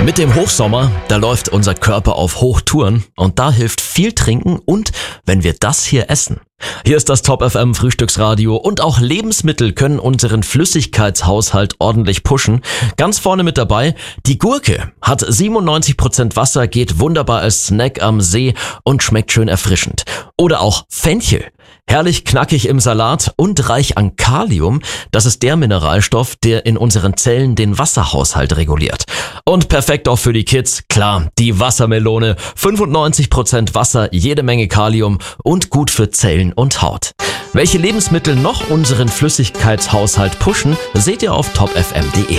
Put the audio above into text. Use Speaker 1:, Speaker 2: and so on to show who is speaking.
Speaker 1: Mit dem Hochsommer, da läuft unser Körper auf Hochtouren und da hilft viel trinken und wenn wir das hier essen. Hier ist das Top FM Frühstücksradio und auch Lebensmittel können unseren Flüssigkeitshaushalt ordentlich pushen. Ganz vorne mit dabei, die Gurke hat 97% Wasser, geht wunderbar als Snack am See und schmeckt schön erfrischend. Oder auch Fenchel. Herrlich knackig im Salat und reich an Kalium. Das ist der Mineralstoff, der in unseren Zellen den Wasserhaushalt reguliert. Und perfekt auch für die Kids. Klar, die Wassermelone. 95% Wasser, jede Menge Kalium und gut für Zellen und Haut. Welche Lebensmittel noch unseren Flüssigkeitshaushalt pushen, seht ihr auf topfm.de.